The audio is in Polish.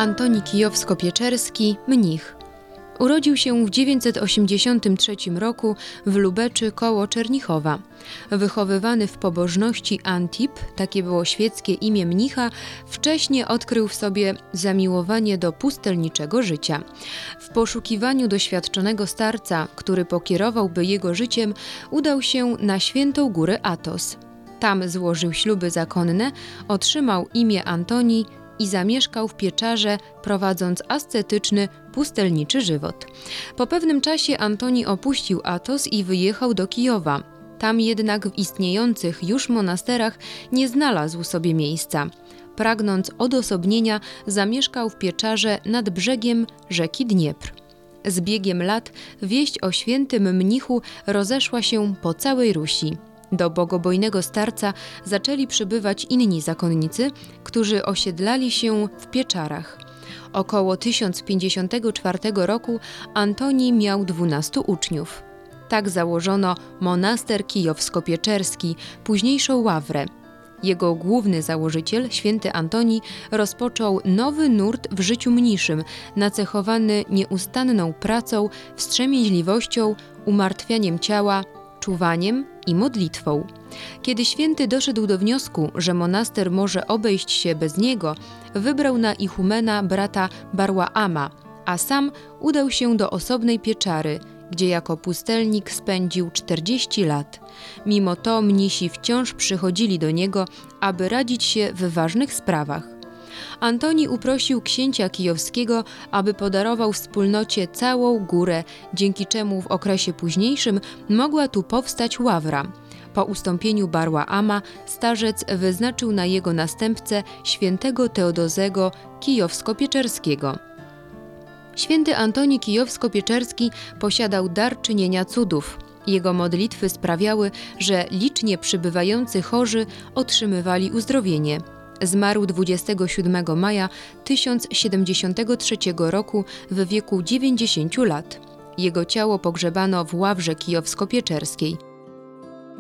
Antoni Kijowsko-Pieczerski, mnich. Urodził się w 983 roku w Lubeczy koło Czernichowa. Wychowywany w pobożności Antip, takie było świeckie imię mnicha, wcześnie odkrył w sobie zamiłowanie do pustelniczego życia. W poszukiwaniu doświadczonego starca, który pokierowałby jego życiem, udał się na świętą górę Athos. Tam złożył śluby zakonne, otrzymał imię Antoni i zamieszkał w Pieczarze, prowadząc ascetyczny, pustelniczy żywot. Po pewnym czasie Antoni opuścił Athos i wyjechał do Kijowa. Tam jednak w istniejących już monasterach nie znalazł sobie miejsca. Pragnąc odosobnienia, zamieszkał w Pieczarze nad brzegiem rzeki Dniepr. Z biegiem lat wieść o świętym mnichu rozeszła się po całej Rusi. Do bogobojnego starca zaczęli przybywać inni zakonnicy, którzy osiedlali się w Pieczarach. Około 1054 roku Antoni miał 12 uczniów. Tak założono monaster kijowsko-pieczerski, późniejszą ławrę. Jego główny założyciel, święty Antoni, rozpoczął nowy nurt w życiu mniszym, nacechowany nieustanną pracą, wstrzemięźliwością, umartwianiem ciała, czuwaniem i modlitwą. Kiedy święty doszedł do wniosku, że monaster może obejść się bez niego, wybrał na ichumena brata Barłaama, a sam udał się do osobnej Pieczary, gdzie jako pustelnik spędził 40 lat. Mimo to mnisi wciąż przychodzili do niego, aby radzić się w ważnych sprawach. Antoni uprosił księcia kijowskiego, aby podarował wspólnocie całą górę, dzięki czemu w okresie późniejszym mogła tu powstać ławra. Po ustąpieniu Barłaama starzec wyznaczył na jego następcę świętego Teodozego Kijowsko-Pieczerskiego. Święty Antoni Kijowsko-Pieczerski posiadał dar czynienia cudów. Jego modlitwy sprawiały, że licznie przybywający chorzy otrzymywali uzdrowienie. Zmarł 27 maja 1073 roku w wieku 90 lat. Jego ciało pogrzebano w ławrze kijowsko-pieczerskiej.